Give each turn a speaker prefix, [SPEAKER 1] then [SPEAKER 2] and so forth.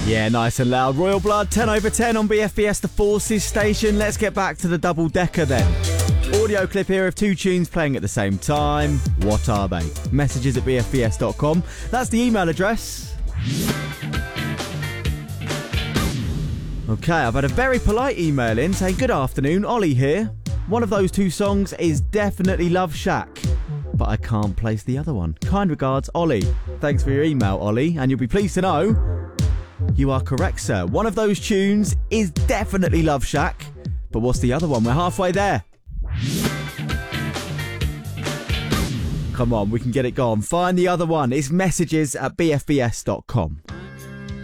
[SPEAKER 1] Yeah, nice and loud. Royal Blood, 10 over 10 on BFBS, the Forces station. Let's get back to the double-decker then. Audio clip here of two tunes playing at the same time. What are they? Messages at bfbs.com. That's the email address. Okay, I've had a very polite email in saying, good afternoon, Ollie here. One of those two songs is definitely Love Shack, but I can't place the other one. Kind regards, Ollie. Thanks for your email, Ollie, and you'll be pleased to know you are correct, sir. One of those tunes is definitely Love Shack, but what's the other one? We're halfway there. Come on, we can get it gone. Find the other one. It's messages at bfbs.com.